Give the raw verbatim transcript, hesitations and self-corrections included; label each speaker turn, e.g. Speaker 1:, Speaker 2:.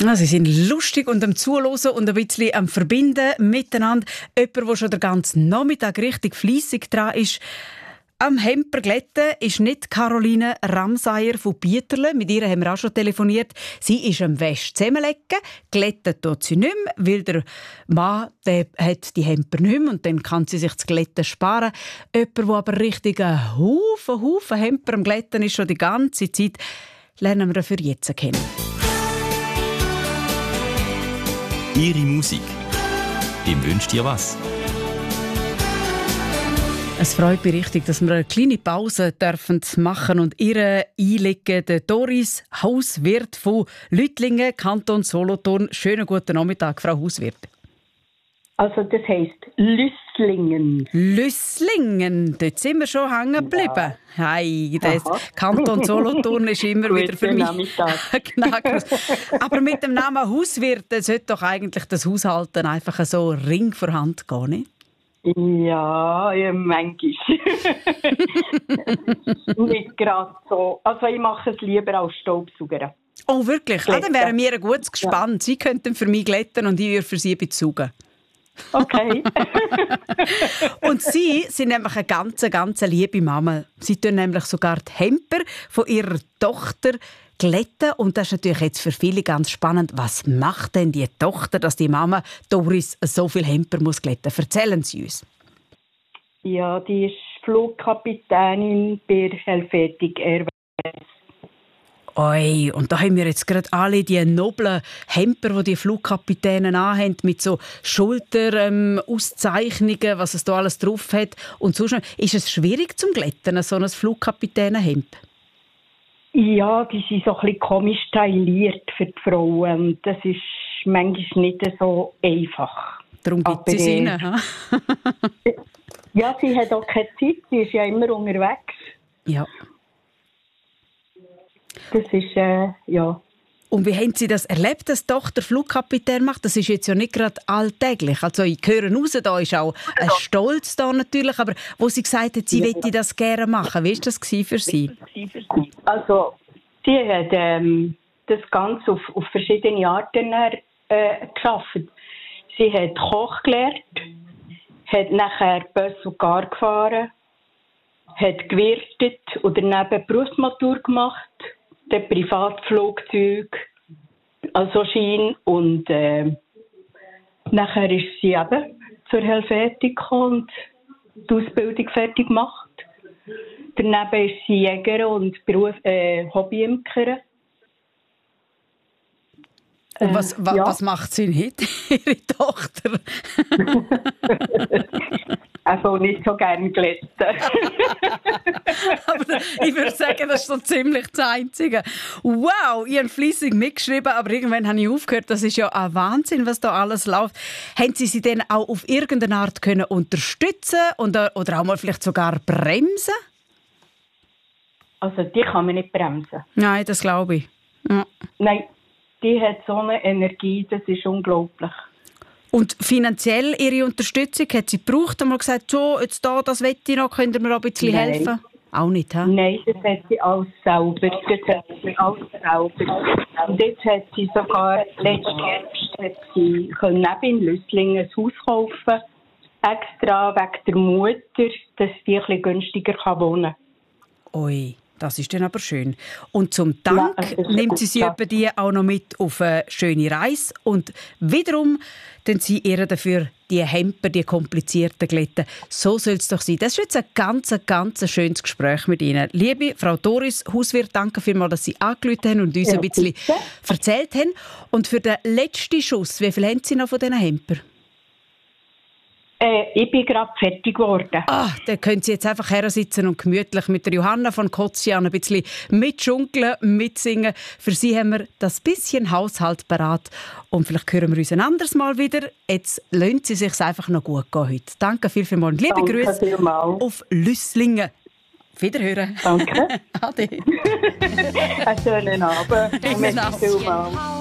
Speaker 1: Ja, sie sind lustig und am Zuhören und ein bisschen am Verbinden miteinander. Jemand, der schon den ganzen Nachmittag richtig fleissig dran ist. Am Hemper glätten ist nicht Caroline Ramsayer von Bieterle. Mit ihr haben wir auch schon telefoniert. Sie ist am Wäsch zusammenlegen. Glätten tut sie nicht mehr, weil der Mann der hat die Hemper nicht mehr und dann kann sie sich das Glätten sparen. Jemand, der aber richtig ein Haufen, Haufen Hemper am Glätten ist, schon die ganze Zeit, lernen wir dafür jetzt kennen.
Speaker 2: Ihre Musik. Wem wünscht ihr was?
Speaker 1: Es freut mich richtig, dass wir eine kleine Pause dürfen machen und ihre einlegen. Der Doris Hauswirt von Lüttlingen, Kanton Solothurn. Schönen guten Nachmittag, Frau Hauswirt.
Speaker 3: Also das heisst Lüsslingen.
Speaker 1: Lüsslingen, dort sind wir schon hängen geblieben. Ja. Hey, der Kanton Solothurn ist immer wieder für mich knacklos. Aber mit dem Namen Hauswirt sollte doch eigentlich das Haushalten einfach so ring vor Hand gehen, nicht?
Speaker 3: Ja, ja, manchmal. Nicht gerade so. Also ich mache es lieber als Staubsauger.
Speaker 1: Oh, wirklich? Ah, dann wären wir ein gutes Gespann. Ja. Sie könnten für mich glätten und ich würde für Sie saugen.
Speaker 3: Okay.
Speaker 1: Und Sie sind nämlich eine ganz, ganz liebe Mama. Sie tun nämlich sogar die Hemper von ihrer Tochter glätten. Und das ist natürlich jetzt für viele ganz spannend. Was macht denn die Tochter, dass die Mama Doris so viel Hemper muss glätten? Erzählen Sie uns.
Speaker 3: Ja, die ist Flugkapitänin bei Helvetic Airways.
Speaker 1: Oi, und da haben wir jetzt gerade alle die noblen Hemper, die die Flugkapitäne anhaben, mit so Schulterauszeichnungen, ähm, was es da alles drauf hat. Und sonst, ist es schwierig zum Glätten, so ein Flugkapitänenhemd?
Speaker 3: Ja, die sind so ein bisschen komisch styliert für die Frauen. Das ist manchmal nicht so einfach.
Speaker 1: Darum gibt es sie rein, ha?
Speaker 3: Ja, sie hat auch keine Zeit, sie ist ja immer unterwegs.
Speaker 1: Ja.
Speaker 3: Das ist, äh, ja.
Speaker 1: Und wie haben Sie das erlebt, dass die Tochter Flugkapitän macht? Das ist jetzt ja nicht gerade alltäglich. Also ich höre raus, da ist auch ein Stolz da natürlich, aber wo sie gesagt hat, sie ja. möchte das gerne machen, wie war das für Sie?
Speaker 3: Also sie hat ähm, das Ganze auf, auf verschiedene Arten äh, geschafft. Sie hat Koch gelernt, hat nachher Bus und Gar gefahren, hat gewirtet und daneben Berufsmatur gemacht, dann Privatflugzeug, also Schein, und äh, nachher ist sie eben zur Helvetic gekommen und die Ausbildung fertig gemacht. Daneben ist sie Jäger und Beruf, äh, Hobbyimkerin.
Speaker 1: Und was, wa,
Speaker 3: ja.
Speaker 1: was macht sie nicht, Ihre Tochter?
Speaker 3: Also nicht so gerne glätten.
Speaker 1: Aber ich würde sagen, das ist so ziemlich das Einzige. Wow, ich habe fleissig mitgeschrieben, aber irgendwann habe ich aufgehört. Das ist ja ein Wahnsinn, was da alles läuft. Haben Sie sie denn auch auf irgendeine Art können unterstützen oder, oder auch mal vielleicht sogar bremsen?
Speaker 3: Also die kann man nicht bremsen.
Speaker 1: Nein, das glaube ich. Ja.
Speaker 3: Nein, die hat so eine Energie, das ist unglaublich.
Speaker 1: Und finanziell ihre Unterstützung, hat sie gebraucht? Einmal gesagt, so, jetzt da, das will ich noch, könnt ihr mir auch ein bisschen
Speaker 3: Nein.
Speaker 1: helfen? Auch nicht, hä?
Speaker 3: Nein, das hat sie alles selber. Das hat sie alles selber. Und jetzt hat sie sogar, letzten Herbst, hat sie können neben in Lüsslingen ein Haus kaufen, extra wegen der Mutter, dass die ein bisschen günstiger wohnen kann.
Speaker 1: Ui. Das ist dann aber schön. Und zum Dank
Speaker 3: ja, also
Speaker 1: nimmt sie sie etwa die auch noch mit auf eine schöne Reise. Und wiederum tun sie ihr dafür die Hemper, die komplizierten Glätten. So soll es doch sein. Das ist jetzt ein ganz, ganz schönes Gespräch mit Ihnen. Liebe Frau Doris Hauswirt, danke vielmals, dass Sie angerufen haben und uns ja, ein bisschen bitte. erzählt haben. Und für den letzten Schuss, wie viel haben Sie noch von diesen Hemper?
Speaker 3: Äh, ich bin gerade fertig geworden.
Speaker 1: Ah, dann können Sie jetzt einfach hersitzen und gemütlich mit der Johanna von Kotzian ein bisschen mitschunkeln, mitsingen. Für Sie haben wir das bisschen Haushalt parat. Und vielleicht hören wir uns ein anderes Mal wieder. Jetzt lassen Sie sich einfach noch gut gehen heute. Danke viel, viel mal. Liebe
Speaker 3: Danke
Speaker 1: Grüße
Speaker 3: vielmals.
Speaker 1: Auf Lüsslingen. Wiederhören.
Speaker 3: Danke.
Speaker 1: Ade.
Speaker 3: Einen schönen Abend.
Speaker 1: Merci vielmals.